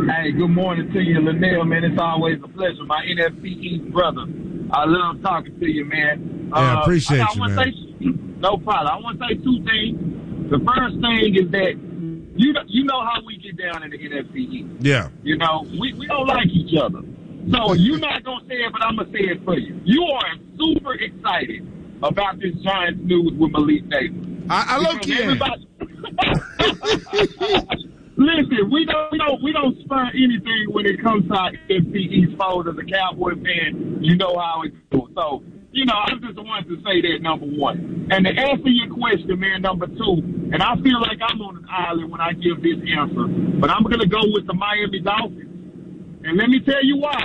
Hey, good morning to you, Linnell, man. It's always a pleasure. My NFC East brother. I love talking to you, man. Yeah, I appreciate you, man. No problem. I want to say two things. The first thing is that you know how we get down in the NFC East. Yeah. You know, we don't like each other. So you're not going to say it, but I'm going to say it for you. You are super excited about this Giants news with Malik Neighbors. I low-key am. Listen, we don't spur anything when it comes to our NFC East fold as a Cowboy fan. You know how it goes. So, you know, I just wanted to say that, number one. And to answer your question, man, number two, and I feel like I'm on an island when I give this answer, but I'm going to go with the Miami Dolphins. And let me tell you why.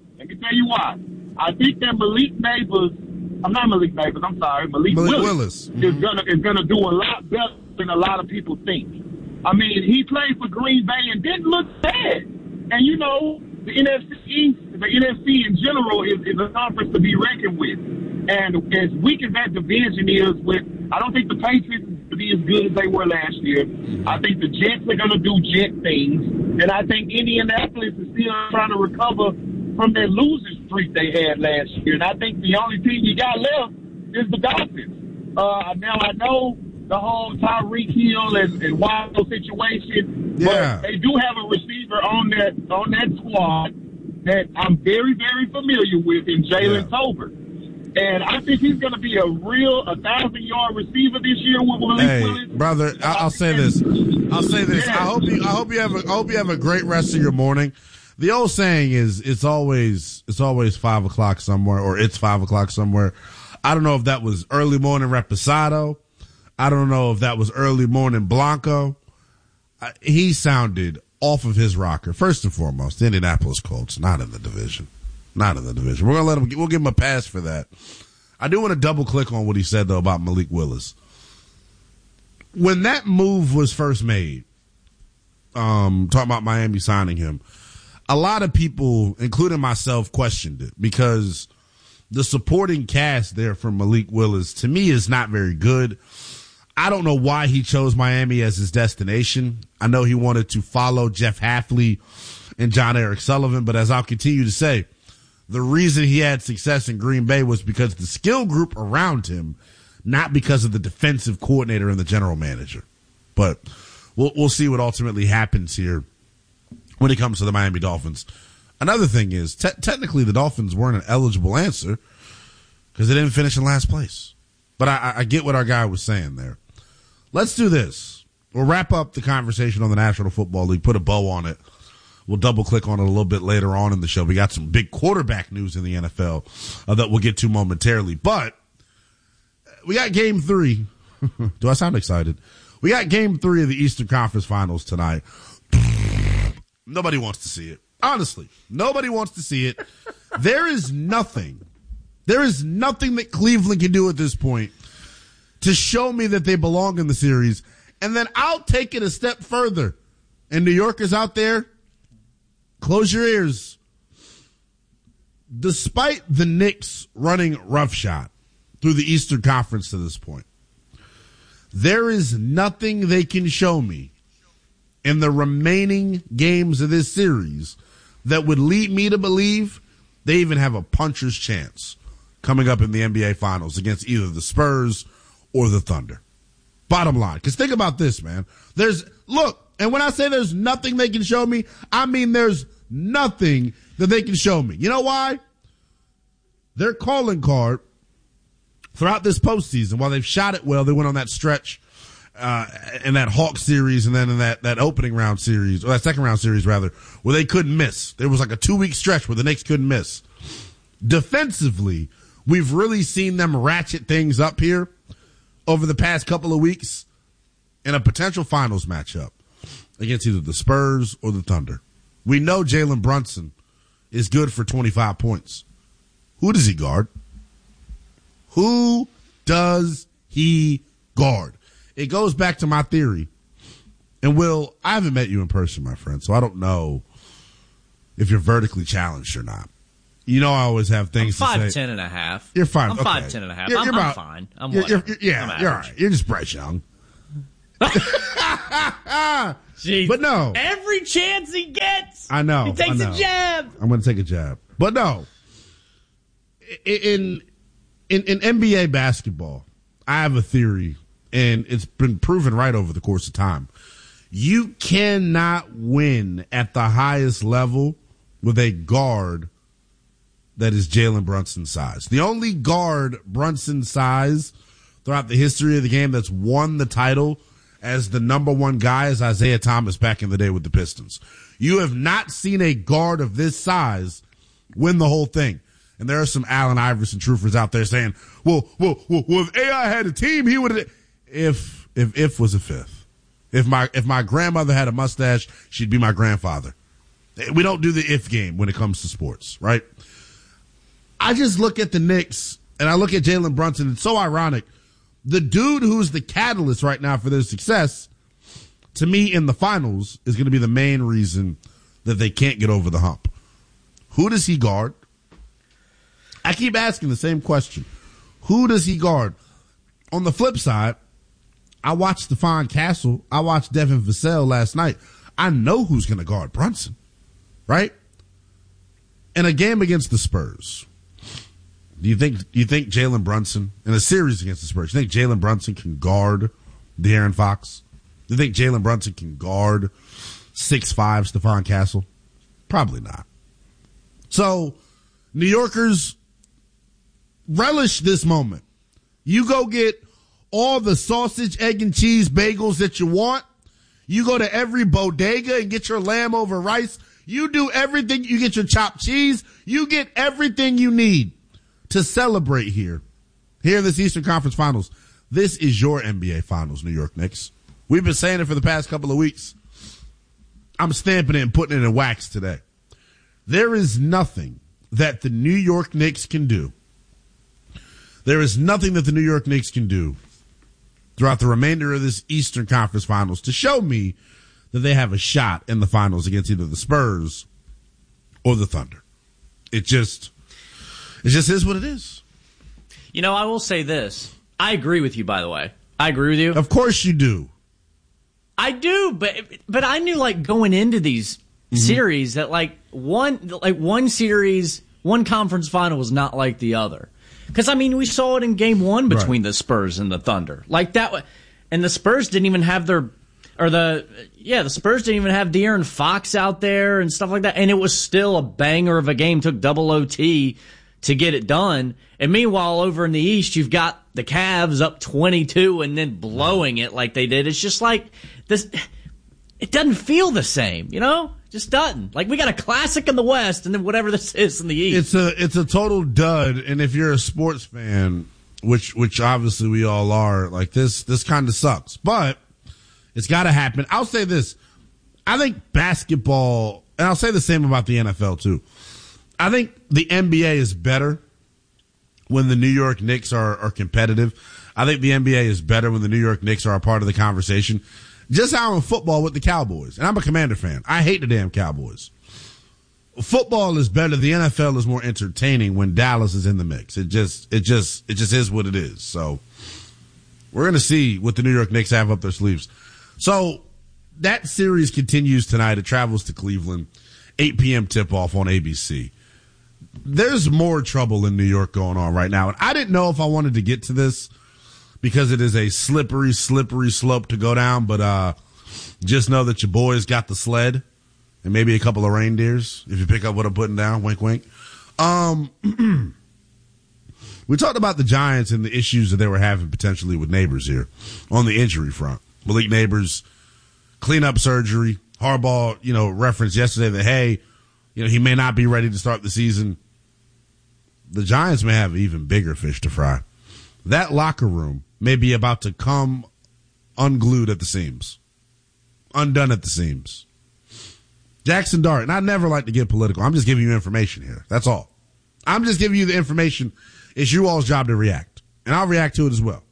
I think that Malik Willis is gonna do a lot better than a lot of people think. I mean, he played for Green Bay and didn't look bad. And you know, the NFC East, the NFC in general is a conference to be reckoned with. And as weak as that division is, I don't think the Patriots will be as good as they were last year. I think the Jets are going to do Jet things. And I think Indianapolis is still trying to recover from that losing streak they had last year. And I think the only team you got left is the Dolphins. Now, I know the whole Tyreek Hill and Waddle situation, but they do have a receiver on that squad that I'm very, very familiar with in Jalen Tolbert. And I think he's going to be a real 1,000-yard receiver this year with Malik Willis. Brother, I'll say this. Yeah. I hope you have a great rest of your morning. The old saying is it's always 5 o'clock somewhere, or it's 5 o'clock somewhere. I don't know if that was early morning Reposado. I don't know if that was early morning Blanco. He sounded off of his rocker. First and foremost, the Indianapolis Colts, not in the division. We're gonna we'll give him a pass for that. I do want to double click on what he said though about Malik Willis. When that move was first made, talking about Miami signing him, a lot of people, including myself, questioned it because the supporting cast there for Malik Willis, to me, is not very good. I don't know why he chose Miami as his destination. I know he wanted to follow Jeff Hafley and John Eric Sullivan, but as I'll continue to say, the reason he had success in Green Bay was because of the skill group around him, not because of the defensive coordinator and the general manager. But we'll see what ultimately happens here when it comes to the Miami Dolphins. Another thing is, technically the Dolphins weren't an eligible answer because they didn't finish in last place. But I get what our guy was saying there. Let's do this. We'll wrap up the conversation on the National Football League, put a bow on it. We'll double click on it a little bit later on in the show. We got some big quarterback news in the NFL that we'll get to momentarily. But we got game 3. Do I sound excited? We got game 3 of the Eastern Conference Finals tonight. Nobody wants to see it. Honestly, nobody wants to see it. There is nothing that Cleveland can do at this point to show me that they belong in the series. And then I'll take it a step further. And New Yorkers out there, close your ears. Despite the Knicks running roughshod through the Eastern Conference to this point, there is nothing they can show me in the remaining games of this series that would lead me to believe they even have a puncher's chance coming up in the NBA Finals against either the Spurs or the Thunder. Bottom line. Because think about this, man. And when I say there's nothing they can show me, I mean there's nothing that they can show me. You know why? Their calling card throughout this postseason, while they've shot it well, they went on that stretch in that Hawks series and then in that opening round series, or that second round series rather, where they couldn't miss. There was like a 2-week stretch where the Knicks couldn't miss. Defensively, we've really seen them ratchet things up here over the past couple of weeks in a potential finals matchup against either the Spurs or the Thunder. We know Jalen Brunson is good for 25 points. Who does he guard? Who does he guard? It goes back to my theory. And Will, I haven't met you in person, my friend, so I don't know if you're vertically challenged or not. You know I always have things to say. I'm 5'10" and a half. You're fine. I'm okay. 5'10" and a half. I'm fine. I'm you're all right. You're just Bryce Young. Jeez. But no. Every chance he gets, I know. he takes a jab. I'm going to take a jab. But no. In NBA basketball, I have a theory, and it's been proven right over the course of time. You cannot win at the highest level with a guard that is Jalen Brunson's size. The only guard Brunson's size throughout the history of the game that's won the title as the number one guy is Isaiah Thomas back in the day with the Pistons. You have not seen a guard of this size win the whole thing. And there are some Allen Iverson truthers out there saying, well, if AI had a team, he would have. If was a fifth. If my grandmother had a mustache, she'd be my grandfather. We don't do the if game when it comes to sports, right? I just look at the Knicks and I look at Jalen Brunson. It's so ironic. The dude who's the catalyst right now for their success, to me in the finals, is going to be the main reason that they can't get over the hump. Who does he guard? I keep asking the same question. Who does he guard? On the flip side, I watched Stephon Castle. I watched Devin Vassell last night. I know who's going to guard Brunson, right? In a game against the Spurs, do you think Jalen Brunson, in a series against the Spurs, do you think Jalen Brunson can guard De'Aaron Fox? Do you think Jalen Brunson can guard 6'5" Stephon Castle? Probably not. So, New Yorkers, relish this moment. You go get all the sausage, egg, and cheese bagels that you want. You go to every bodega and get your lamb over rice. You do everything. You get your chopped cheese. You get everything you need to celebrate here in this Eastern Conference Finals. This is your NBA Finals, New York Knicks. We've been saying it for the past couple of weeks. I'm stamping it and putting it in wax today. There is nothing that the New York Knicks can do. There is nothing that the New York Knicks can do throughout the remainder of this Eastern Conference Finals to show me that they have a shot in the finals against either the Spurs or the Thunder. It just is what it is. You know, I will say this. I agree with you, by the way. I agree with you. Of course you do. I do, but I knew, like, going into these series that one series, one conference final was not like the other. Because, I mean, we saw it in game one between the Spurs and the Thunder. Like that, and the Spurs didn't even have the Spurs didn't even have De'Aaron Fox out there and stuff like that. And it was still a banger of a game. Took double OT to get it done. And meanwhile, over in the East, you've got the Cavs up 22 and then blowing it like they did. It's just like this. It doesn't feel the same, you know? Just doesn't. Like, we got a classic in the West and then whatever this is in the East. It's a total dud. And if you're a sports fan, which obviously we all are, like this kind of sucks. But it's got to happen. I'll say this. I think basketball, and I'll say the same about the NFL too. I think the NBA is better when the New York Knicks are competitive. I think the NBA is better when the New York Knicks are a part of the conversation. Just how in football with the Cowboys. And I'm a Commander fan. I hate the damn Cowboys. Football is better. The NFL is more entertaining when Dallas is in the mix. It just is what it is. So we're going to see what the New York Knicks have up their sleeves. So that series continues tonight. It travels to Cleveland. 8 p.m. tip-off on ABC. There's more trouble in New York going on right now. And I didn't know if I wanted to get to this because it is a slippery slope to go down. But just know that your boys got the sled and maybe a couple of reindeers, if you pick up what I'm putting down. Wink, wink. We talked about the Giants and the issues that they were having potentially with Neighbors here on the injury front. Malik Neighbors, cleanup surgery. Harbaugh, referenced yesterday that, hey, he may not be ready to start the season. The Giants may have even bigger fish to fry. That locker room may be about to come unglued at the seams. Undone at the seams. Jackson Dart, and I never like to get political. I'm just giving you information here. That's all. I'm just giving you the information. It's you all's job to react. And I'll react to it as well.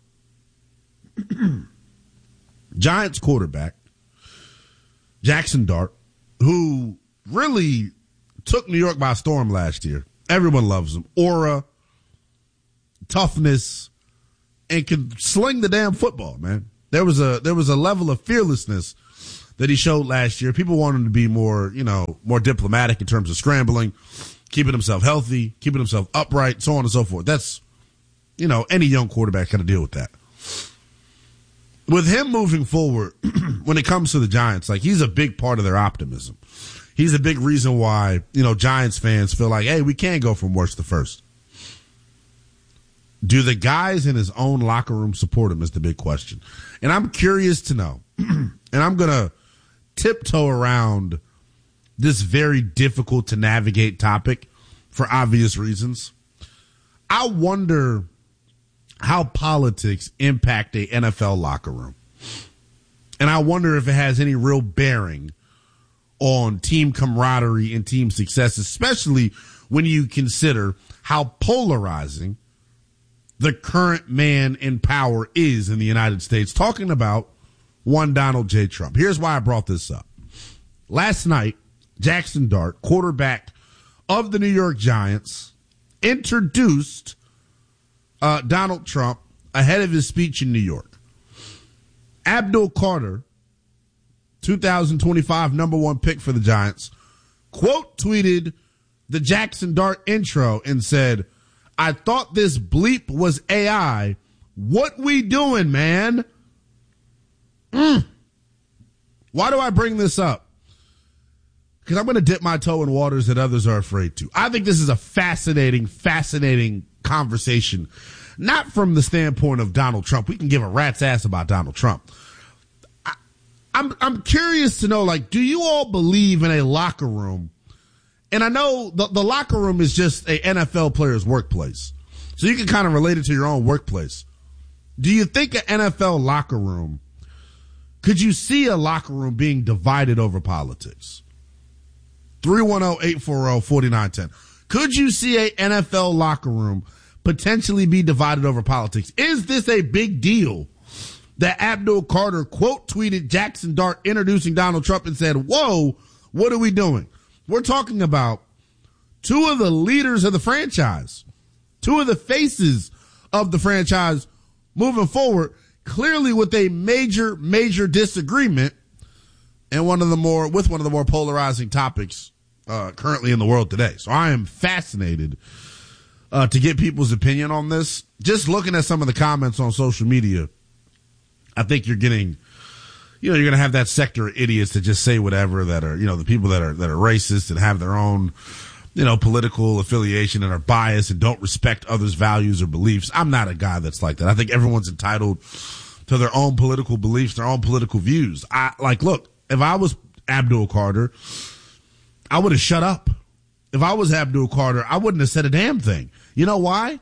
Giants quarterback, Jackson Dart, who really took New York by storm last year. Everyone loves him. Aura, toughness, and can sling the damn football, man. There was a level of fearlessness that he showed last year. People wanted him to be more diplomatic in terms of scrambling, keeping himself healthy, keeping himself upright, so on and so forth. That's, any young quarterback got to deal with that. With him moving forward, when it comes to the Giants, like, he's a big part of their optimism. He's a big reason why, Giants fans feel like, hey, we can't go from worst to first. Do the guys in his own locker room support him is the big question. And I'm curious to know, and I'm going to tiptoe around this very difficult to navigate topic for obvious reasons. I wonder how politics impact a NFL locker room. And I wonder if it has any real bearing on team camaraderie and team success, especially when you consider how polarizing the current man in power is in the United States. Talking about one Donald J. Trump. Here's why I brought this up. Last night, Jackson Dart, quarterback of the New York Giants, introduced Donald Trump ahead of his speech in New York. Abdul Carter, 2025 number one pick for the Giants, quote tweeted the Jackson Dart intro and said, "I thought this bleep was AI. What we doing, man?" Why do I bring this up? Because I'm going to dip my toe in waters that others are afraid to. I think this is a fascinating conversation, not from the standpoint of Donald Trump. We can give a rat's ass about Donald Trump. I'm curious to know, like, do you all believe in a locker room? And I know the locker room is just a NFL player's workplace, so you can kind of relate it to your own workplace. Do you think an NFL locker room, could you see a locker room being divided over politics? 310-840-4910. Could you see a NFL locker room potentially be divided over politics? Is this a big deal that Abdul Carter quote tweeted Jackson Dart introducing Donald Trump and said, "Whoa, what are we doing?" We're talking about two of the leaders of the franchise, two of the faces of the franchise moving forward, clearly with a major disagreement and one of the more polarizing topics currently in the world today. So I am fascinated to get people's opinion on this. Just looking at some of the comments on social media, I think you're getting, you're going to have that sector of idiots that just say whatever, that are, the people that are racist and have their own, political affiliation and are biased and don't respect others' values or beliefs. I'm not a guy that's like that. I think everyone's entitled to their own political beliefs, their own political views. Look, if I was Abdul Carter, I would have shut up. If I was Abdul Carter, I wouldn't have said a damn thing. You know why?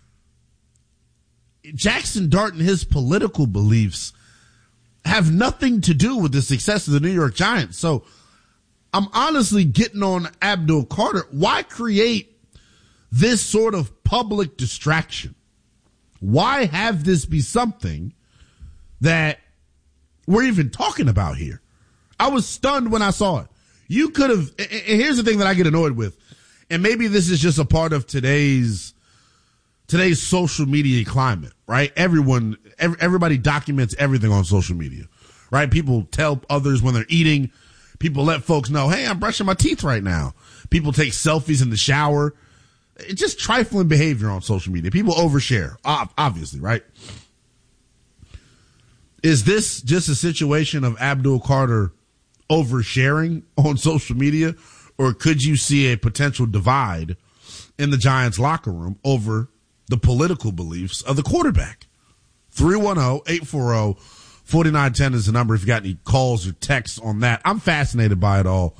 Jackson Dart and his political beliefs have nothing to do with the success of the New York Giants. So I'm honestly getting on Abdul Carter. Why create this sort of public distraction? Why have this be something that we're even talking about here? I was stunned when I saw it. You could have, and here's the thing that I get annoyed with, and maybe this is just a part of today's social media climate, right? Everybody documents everything on social media, right? People tell others when they're eating. People let folks know, hey, I'm brushing my teeth right now. People take selfies in the shower. It's just trifling behavior on social media. People overshare, obviously, right? Is this just a situation of Abdul Carter oversharing on social media, or could you see a potential divide in the Giants locker room over the political beliefs of the quarterback? 310-840-4910 is the number if you got any calls or texts on that. I'm fascinated by it all.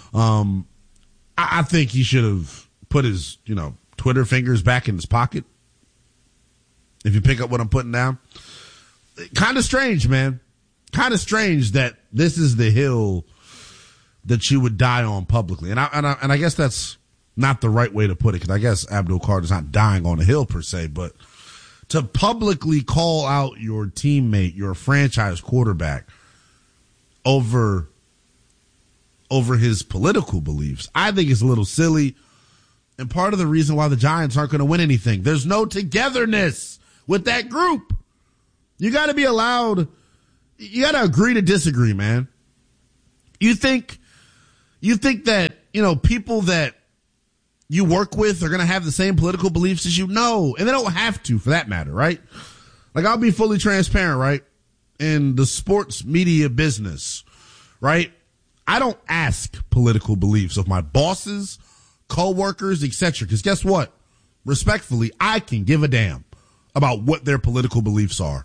I think he should have put his, Twitter fingers back in his pocket. If you pick up what I'm putting down. Kind of strange, man. Kind of strange that this is the hill that you would die on publicly. And I guess that's not the right way to put it, because I guess Abdul Carter's not dying on a hill per se, but to publicly call out your teammate, your franchise quarterback, over his political beliefs, I think is a little silly. And part of the reason why the Giants aren't going to win anything, there's no togetherness with that group. You got to be allowed you got to agree to disagree, man. You think that, people that you work with are going to have the same political beliefs as you? No. And they don't have to, for that matter, right? Like, I'll be fully transparent, right? In the sports media business, right? I don't ask political beliefs of my bosses, coworkers, etc. Because guess what? Respectfully, I can give a damn about what their political beliefs are.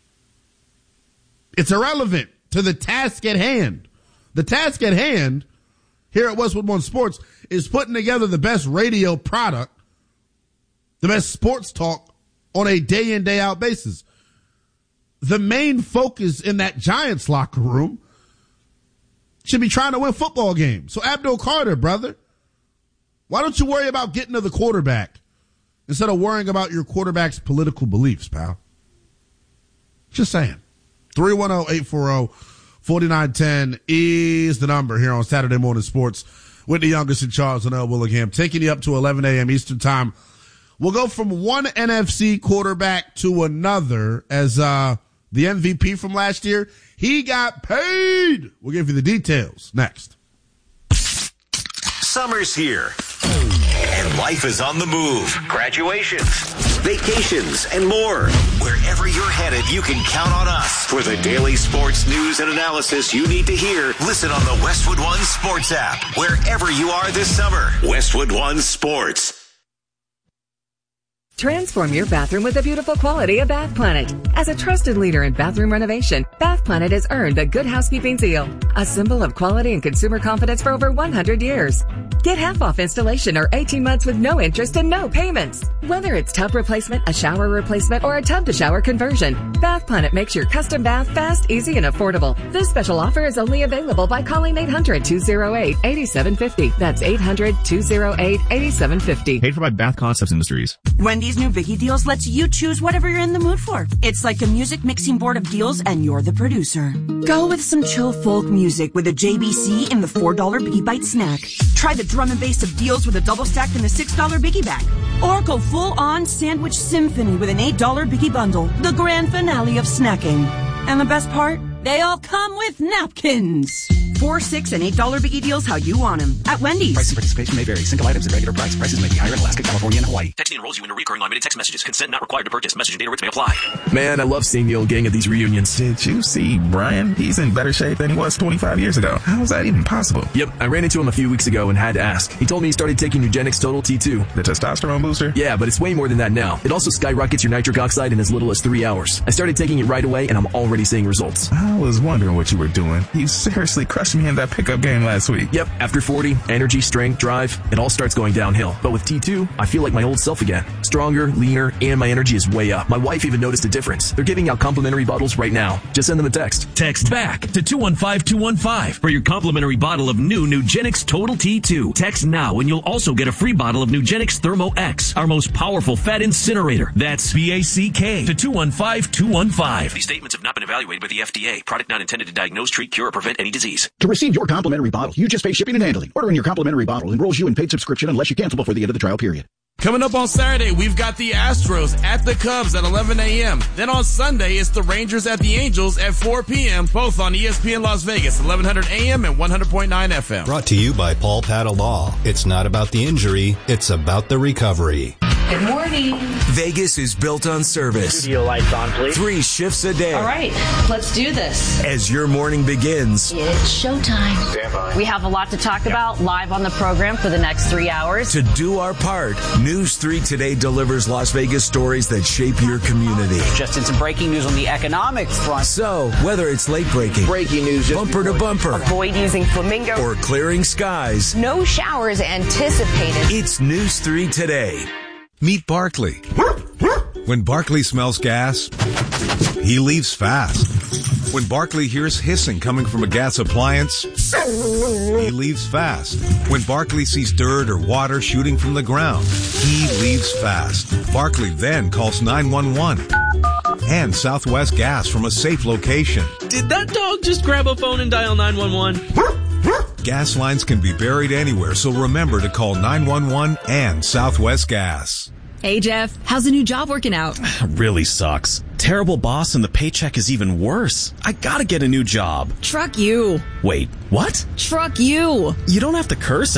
It's irrelevant to the task at hand. The task at hand here at Westwood One Sports is putting together the best radio product, the best sports talk on a day in, day out basis. The main focus in that Giants locker room should be trying to win football games. So Abdul Carter, brother, why don't you worry about getting to the quarterback instead of worrying about your quarterback's political beliefs, pal? Just saying. 310-840-4910 is the number here on Saturday Morning Sports with the youngest in Charles and L. Willingham, taking you up to 11 a.m. Eastern Time. We'll go from one NFC quarterback to another as the MVP from last year, he got paid. We'll give you the details next. Summer's here, and life is on the move. Graduations, vacations, and more. Wherever you're headed, you can count on us. For the daily sports news and analysis you need to hear, listen on the Westwood One Sports app. Wherever you are this summer, Westwood One Sports. Transform your bathroom with the beautiful quality of Bath Planet. As a trusted leader in bathroom renovation, Bath Planet has earned the Good Housekeeping Seal, a symbol of quality and consumer confidence for over 100 years. Get half off installation or 18 months with no interest and no payments. Whether it's tub replacement, a shower replacement, or a tub to shower conversion, Bath Planet makes your custom bath fast, easy, and affordable. This special offer is only available by calling 800-208-8750. That's 800-208-8750. Paid for by Bath Concepts Industries. Wendy's new Biggie Deals lets you choose whatever you're in the mood for. It's like a music mixing board of deals, and you're the producer. Go with some chill folk music with a JBC in the $4 Biggie Bite snack. Try the drum and bass of deals with a double stack in the $6 Biggie bag. Or go full-on sandwich symphony with an $8 Biggie bundle. The grand finale of snacking. And the best part? They all come with napkins. $4, $6, and $8 Biggie Deals how you want them. At Wendy's. Price and participation may vary. Single items at regular price. Prices may be higher in Alaska, California, and Hawaii. Texting enrolls you in recurring automated text messages. Consent not required to purchase. Message and data rates may apply. Man, I love seeing the old gang at these reunions. Did you see Brian? He's in better shape than he was 25 years ago. How is that even possible? Yep, I ran into him a few weeks ago and had to ask. He told me he started taking Nugenix Total T2. The testosterone booster? Yeah, but it's way more than that now. It also skyrockets your nitric oxide in as little as 3 hours. I started taking it right away, and I'm already seeing results. I was wondering what you were doing. You seriously crushed me in that pickup game last week. Yep, after 40, energy, strength, drive, it all starts going downhill. But with T2, I feel like my old self again. Stronger, leaner, and my energy is way up. My wife even noticed a difference. They're giving out complimentary bottles right now. Just send them a text. Text BACK to 215-215 for your complimentary bottle of new Nugenix Total T2. Text now and you'll also get a free bottle of Nugenix Thermo X, our most powerful fat incinerator. That's BACK to 215-215. These statements have not been evaluated by the FDA. Product not intended to diagnose, treat, cure, or prevent any disease. To receive your complimentary bottle, you just pay shipping and handling. Ordering your complimentary bottle enrolls you in paid subscription unless you cancel before the end of the trial period. Coming up on Saturday, we've got the Astros at the Cubs at 11 a.m. Then on Sunday, it's the Rangers at the Angels at 4 p.m., both on ESPN Las Vegas, 1100 a.m. and 100.9 FM. Brought to you by Paul Pata Law. It's not about the injury, it's about the recovery. Good morning. Vegas is built on service. Studio lights on, please. 3 shifts a day. All right, let's do this. As your morning begins. It's showtime. Stand by. We have a lot to talk about live on the program for the next 3 hours. To do our part, News 3 Today delivers Las Vegas stories that shape your community. Just in some breaking news on the economic front. So, whether it's late breaking, breaking news, bumper to bumper, avoid using flamingo, or clearing skies, no showers anticipated. It's News 3 Today. Meet Barkley. When Barkley smells gas, he leaves fast. When Barkley hears hissing coming from a gas appliance, he leaves fast. When Barkley sees dirt or water shooting from the ground, he leaves fast. Barkley then calls 911 and Southwest Gas from a safe location. Did that dog just grab a phone and dial 911? Gas lines can be buried anywhere, so remember to call 911 and Southwest Gas. Hey, Jeff. How's the new job working out? Really sucks. Terrible boss and the paycheck is even worse. I gotta get a new job. Truck you. Wait, what? Truck you. You don't have to curse